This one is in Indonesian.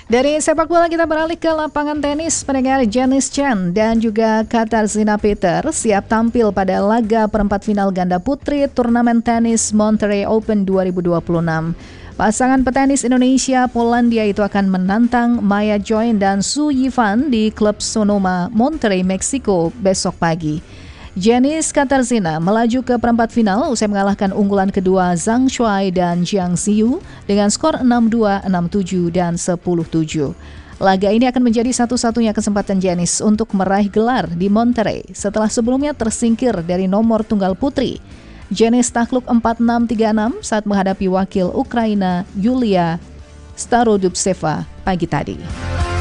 Dari sepak bola kita beralih ke lapangan tenis. Pendengar, Janice Chen dan juga Katarzyna Peter siap tampil pada laga perempat final ganda putri turnamen tenis Monterrey Open 2026. Pasangan petenis Indonesia Polandia itu akan menantang Maya Join dan Su Yifan di klub Sonoma Monterrey, Meksiko besok pagi. Janice Katarzyna melaju ke perempat final usai mengalahkan unggulan kedua Zhang Shuai dan Jiang Ziyu dengan skor 6-2, 6-7, dan 10-7. Laga ini akan menjadi satu-satunya kesempatan Janice untuk meraih gelar di Monterrey setelah sebelumnya tersingkir dari nomor tunggal putri. Janice takluk 4-6, 3-6 saat menghadapi wakil Ukraina Yulia Starodubtseva pagi tadi.